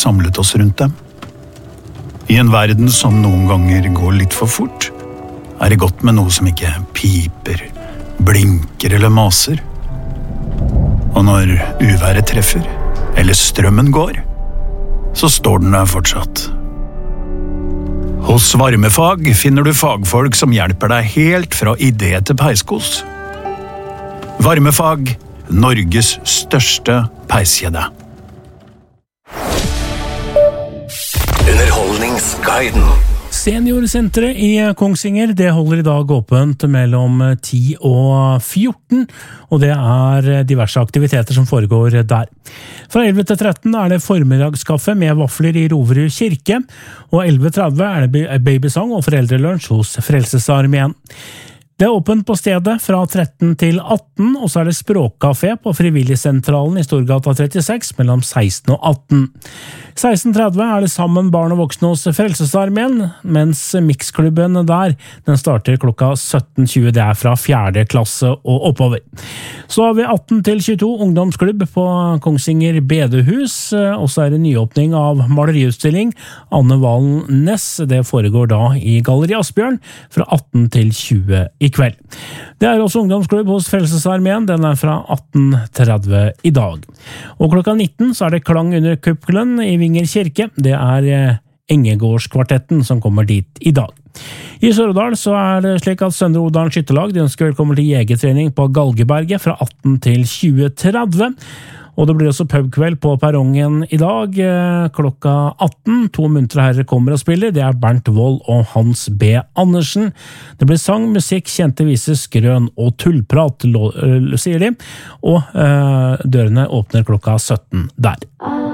samlet oss rundt dem. I en verden som noen ganger går litt for fort, det godt med noe som ikke piper, blinker eller maser. Og når uværet treffer, eller strømmen går, så står den der fortsatt. Hos Varmefag finner du fagfolk som hjelper deg helt fra idé til peiskos. Varmefag, Norges største peiskjede. Underholdningsguiden. Seniorsenteret i Kongsvinger, det holder i dag åpent mellom 10 og 14, og det diverse aktiviteter som foregår der. Fra 11 til 13 det formiddagskaffe med vafler i Roverud kirke, og 11:30 det babysang og foreldrelunsj hos Frelsesarmeen. Det åpent på stedet fra 13 til 18, og så det språkkafé på Frivilligsentralen i Storgata 36 mellom 16 og 18. 16:30 det sammen barn og voksne hos Frelsesarmeen, mens mixklubben der, den starter klokka 17:20, det fra 4. klasse og oppover. Så har vi 18 til 22 ungdomsklubb på Kongsvinger Bedehus, og så det nyåpning av maleriutstilling Anne Valen Næss, det foregår da i Galleri Asbjørn fra 18 til 20 i kveld. Det også ungdomsklubb hos Frelsesarmeen, den fra 18:30 i dag. Og klokka 19 så det klang under kuppelen i Vinger kirke, det Engegårdskvartetten som kommer dit i dag. I Sør-Odal så det slik at Søndre Odal skytterlag, de ønsker velkommen til jegertrening på Galgeberget fra 18 til 20:30. Og det blir også pubkveld på perrongen i dag, klokka 18. 2 muntre herrer kommer og spiller, det Bernt Wold og Hans B. Andersen. Det blir sang, musikk, kjente viser, skrøn og tullprat, sier de, og dørene åpner klokka 17 der.